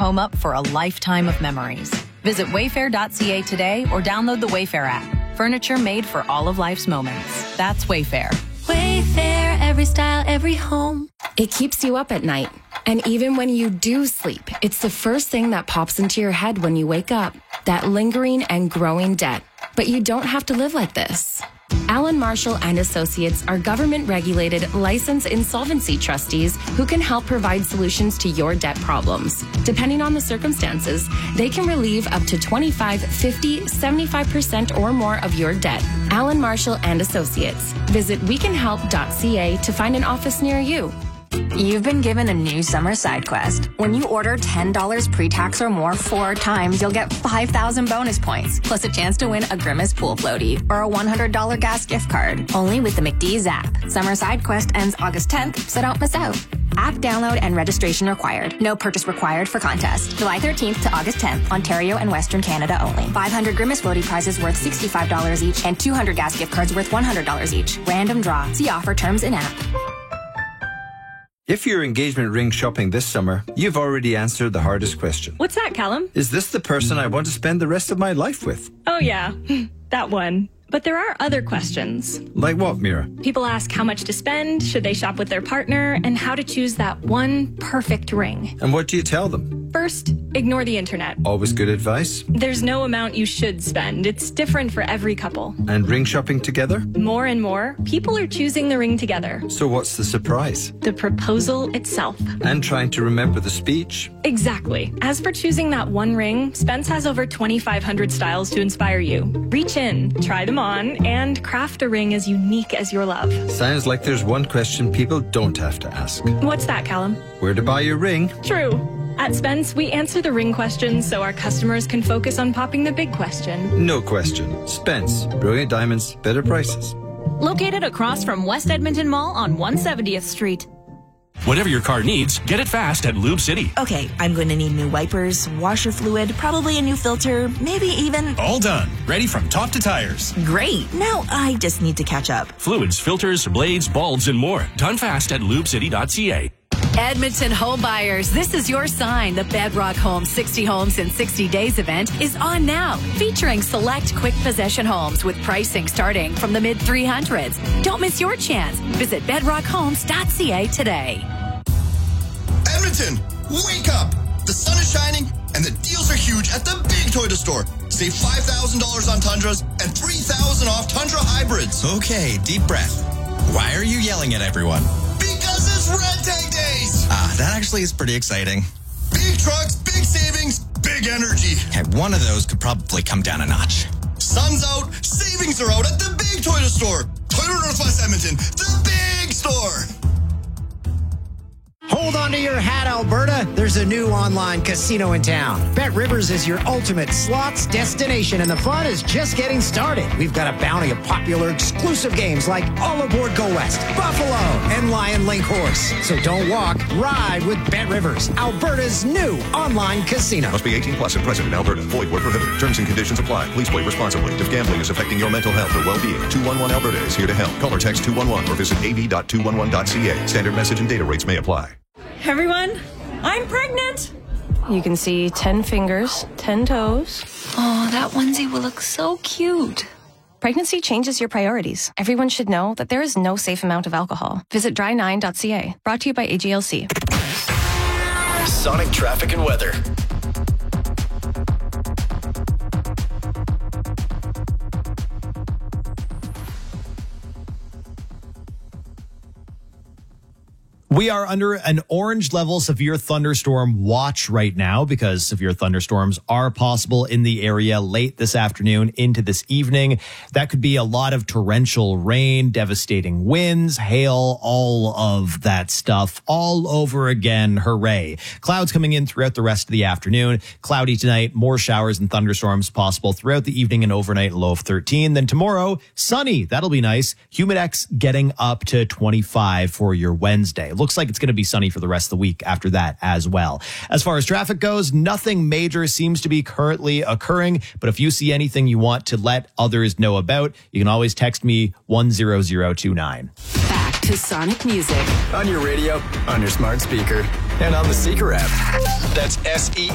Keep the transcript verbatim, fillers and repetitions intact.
home up for a lifetime of memories. Visit wayfair dot c a today or download the Wayfair app. Furniture made for all of life's moments. That's Wayfair. Wayfair, every style, every home. It keeps you up at night. And even when you do sleep, it's the first thing that pops into your head when you wake up. That lingering and growing debt. But you don't have to live like this. Allen Marshall and Associates are government-regulated, licensed insolvency trustees who can help provide solutions to your debt problems. Depending on the circumstances, they can relieve up to twenty-five, fifty, seventy-five percent or more of your debt. Allen Marshall and Associates. Visit we can help dot c a to find an office near you. You've been given a new summer side quest. When you order ten dollars pre-tax or more four times, you'll get five thousand bonus points, plus a chance to win a Grimace pool floaty or a one hundred dollars gas gift card. Only with the McDee's app. Summer side quest ends August tenth, so don't miss out. App download and registration required. No purchase required for contest. July thirteenth to August tenth, Ontario and Western Canada only. five hundred Grimace floaty prizes worth sixty-five dollars each and two hundred gas gift cards worth one hundred dollars each. Random draw. See offer terms in app. If you're engagement ring shopping this summer, you've already answered the hardest question. What's that, Callum? Is this the person I want to spend the rest of my life with? Oh, yeah. That one. But there are other questions. Like what, Mira? People ask how much to spend, should they shop with their partner, and how to choose that one perfect ring. And what do you tell them? First, ignore the internet. Always good advice. There's no amount you should spend. It's different for every couple. And ring shopping together? More and more, people are choosing the ring together. So what's the surprise? The proposal itself. And trying to remember the speech? Exactly. As for choosing that one ring, Spence has over twenty-five hundred styles to inspire you. Reach in, try them on, and craft a ring as unique as your love. Sounds like there's one question people don't have to ask. What's that, Callum? Where to buy your ring? True. At Spence, we answer the ring questions so our customers can focus on popping the big question. No question. Spence. Brilliant diamonds, better prices. Located across from West Edmonton Mall on one hundred seventieth Street. Whatever your car needs, get it fast at Lube City. Okay, I'm going to need new wipers, washer fluid, probably a new filter, maybe even... All done. Ready from top to tires. Great. Now I just need to catch up. Fluids, filters, blades, bulbs, and more. Done fast at lube city dot c a. Edmonton home buyers, this is your sign. The Bedrock Homes sixty Homes in sixty days event is on now, featuring select quick possession homes with pricing starting from the mid three hundreds. Don't miss your chance. Visit bedrock homes dot c a today. Edmonton, wake up! The sun is shining and the deals are huge at the big Toyota store. Save five thousand dollars on Tundras and three thousand dollars off Tundra hybrids. Okay, deep breath. Why are you yelling at everyone? Because it's Red Tank Days! Ah, that actually is pretty exciting. Big trucks, big savings, big energy. Okay, one of those could probably come down a notch. Sun's out, savings are out at the big Toyota store. Toyota Northwest Edmonton, the big store. Hold on to your hat, Alberta. There's a new online casino in town. Bet Rivers is your ultimate slots destination, and the fun is just getting started. We've got a bounty of popular exclusive games like All Aboard Go West, Buffalo, and Lion Link Horse. So don't walk, ride with Bet Rivers, Alberta's new online casino. Must be eighteen plus and present in Alberta. Void where prohibited. Terms and conditions apply. Please play responsibly. If gambling is affecting your mental health or well-being, two one one Alberta is here to help. Call or text two one one or visit a v dot two one one dot c a. Standard message and data rates may apply. Everyone, I'm pregnant. You can see ten fingers, ten toes. Oh, that onesie will look so cute. Pregnancy changes your priorities. Everyone should know that there is no safe amount of alcohol. Visit dry nine dot c a. Brought to you by A G L C. Sonic traffic and weather. We are under an orange level severe thunderstorm watch right now because severe thunderstorms are possible in the area late this afternoon into this evening. That could be a lot of torrential rain, devastating winds, hail, all of that stuff all over again. Hooray. Clouds coming in throughout the rest of the afternoon. Cloudy tonight, more showers and thunderstorms possible throughout the evening and overnight, low of thirteen. Then tomorrow, sunny. That'll be nice. Humidex getting up to twenty-five for your Wednesday. Looks like it's going to be sunny for the rest of the week after that as well. As far as traffic goes, nothing major seems to be currently occurring, but if you see anything you want to let others know about, you can always text me one zero zero two nine. Back to Sonic Music. On your radio, on your smart speaker, and on the Seeker app. That's S E